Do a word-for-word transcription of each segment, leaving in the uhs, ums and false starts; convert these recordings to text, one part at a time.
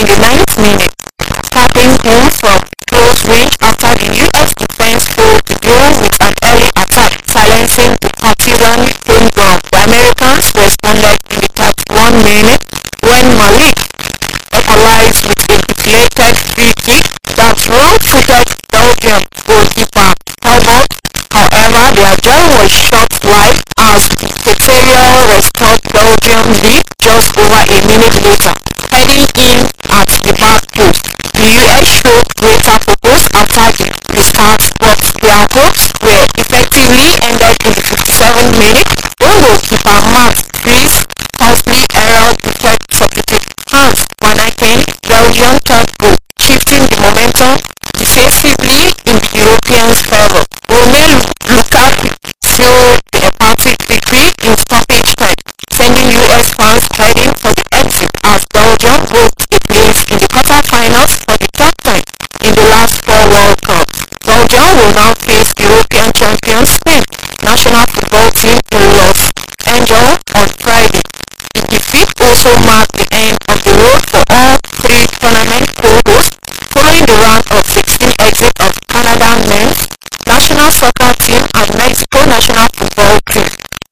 in the ninth minute, tapping home from close range after the U S defense failed to deal with an early attack, silencing the partisan home ground. The Americans responded in the thirty-first minute when Malik equalized with a deflated free kick that wrong-footed Belgium goalkeeper Talbot. However, their joy was short-lived as Peterial restored Belgium's lead just over a minute later, heading in at the back post. The U S showed greater focus after the restart, but their hopes were effectively ended in the fifty-seventh minute when goalkeeper Matt Fries costly error deflected substitute Hans Vanaken Belgian third goal, shifting the momentum decisively in the Europeans' favour. Romelu Lukaku sealed the emphatic victory in stoppage time, sending U S fans heading for the exit as Belgium booked a place in the quarter-finals for the third time in the last four World Cups. Belgium will now face European champions Spain national football team in Los Angeles on Friday. The defeat also marked the end of the road for all three tournament co-hosts, following the round of sixteen exit of Canada men's national soccer team and Mexico national football team.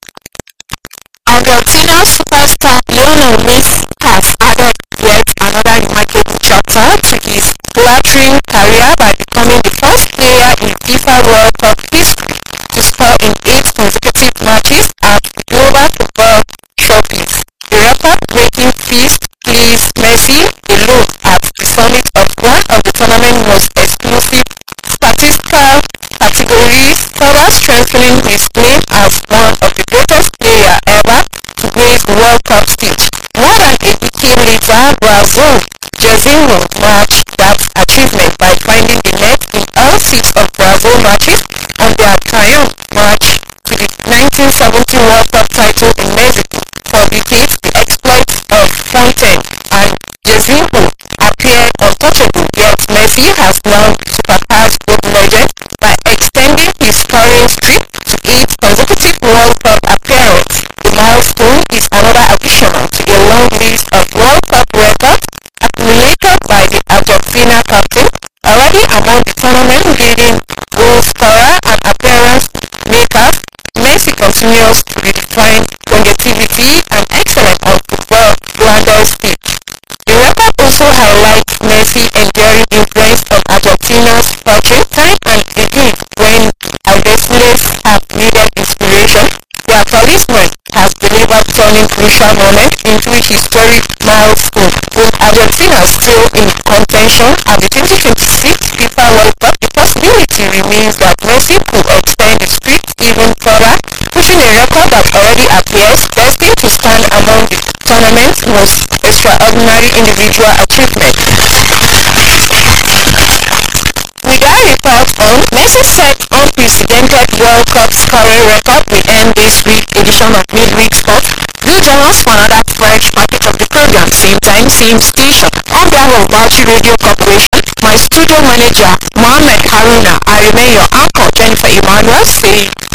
Argentina superstar Lionel Messi has added yet another remarkable chapter to his flattering career by becoming the first player in FIFA World Cup history to score in eight consecutive matches at the Global Football Showcase. The record-breaking feast placed Messi alone at the summit of one of the tournament's most exclusive statistical categories, further strengthening his claim as one of the greatest players ever to grace the World Cup stage. More than a decade later, Brazil Jairzinho matched that achievement by finding the net in all six of Brazil matches on their triumph march to the nineteen seventy World Cup title in Mexico. For decades, the exploits of Fontaine and Jairzinho appeared untouchable, yet Messi has now surpassed both legends by extending his scoring streak to eight consecutive World Cup appearances. The milestone is another addition to a long list of World Cup records accumulated by the Argentina captain, already among the tournament-leading goal scorer and appearance makers. Messi continues to redefine longevity and excellence on football landed stage. The record also highlights Messi's enduring influence on Argentina's culture time and again when adversaries have needed inspiration. Their talisman has delivered turning crucial moments into historic milestones. With Argentina still in contention at the twenty twenty-six FIFA World Cup, the possibility remains that Messi could extend the streak even further, pushing a record that already appears destined to stand among the tournament's most extraordinary individual achievements. With that report on Messi's set unprecedented World Cup scoring record, we end this week's edition of Midweek Sport. Do join us for another fresh package of the program, same time, same station. On behalf of Bauchi Radio Corporation, my studio manager Mohammed Haruna, I remain your anchor Jennifer Emmanuel saying